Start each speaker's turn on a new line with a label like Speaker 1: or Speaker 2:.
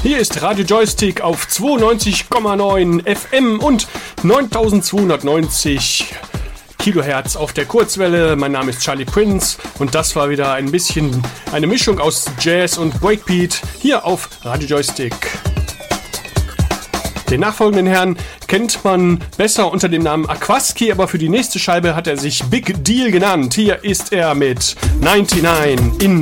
Speaker 1: Hier ist Radio Joystick auf 92,9 FM und 9290 Kilohertz auf der Kurzwelle. Mein Name ist Charlie Prince und das war wieder ein bisschen eine Mischung aus Jazz und Breakbeat hier auf Radio Joystick. Den nachfolgenden Herrn kennt man besser unter dem Namen Aquaski, aber für die nächste Scheibe hat er sich Big Deal genannt. Hier ist er mit 99 in